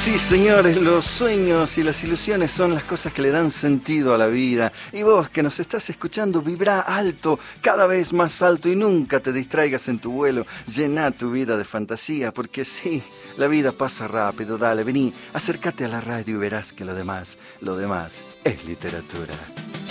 Sí, señores, los sueños y las ilusiones son las cosas que le dan sentido a la vida. Y vos que nos estás escuchando, vibrá alto, cada vez más alto, y nunca te distraigas en tu vuelo. Llená tu vida de fantasía, porque sí, la vida pasa rápido. Dale, vení, acércate a la radio y verás que lo demás es literatura.